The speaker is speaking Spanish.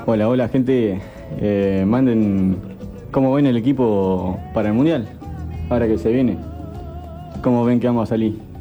Hola, hola gente. Manden cómo ven el equipo para el Mundial, ahora que se viene. ¿Cómo ven que vamos a salir?